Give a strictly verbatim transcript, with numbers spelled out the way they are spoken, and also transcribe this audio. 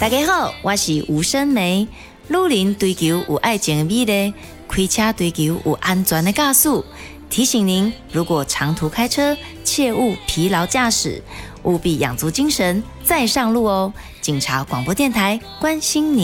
大家好，我是吴生梅。女人追求有爱情的美丽，开车追求有安全的驾驶。提醒您，如果长途开车，切勿疲劳驾驶，务必养足精神再上路哦。警察广播电台关心您。